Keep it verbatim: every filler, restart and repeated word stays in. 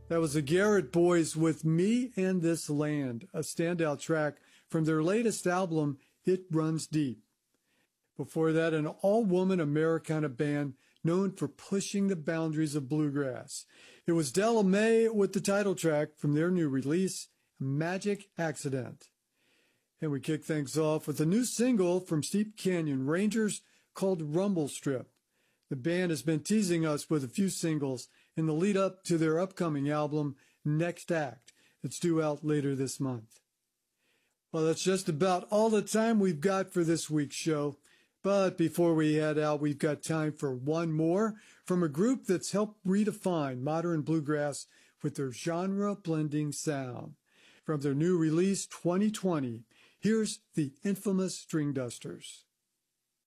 That was the Garrett Boys with Me and This Land, a standout track from their latest album, It Runs Deep. Before that, an all-woman Americana band known for pushing the boundaries of bluegrass. It was Della Mae with the title track from their new release, Magic Accident. And we kick things off with a new single from Steep Canyon Rangers called Rumble Strip. The band has been teasing us with a few singles in the lead up to their upcoming album, Next Act. It's due out later this month. Well, that's just about all the time we've got for this week's show. But before we head out, we've got time for one more from a group that's helped redefine modern bluegrass with their genre-blending sound. From their new release, twenty twenty, here's the infamous String Dusters.